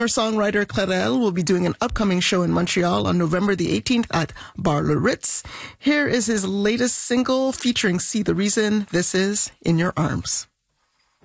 Songwriter Clarel will be doing an upcoming show in Montreal on November the 18th at Bar Le Ritz. Here is his latest single featuring See the Reason. This is In Your Arms.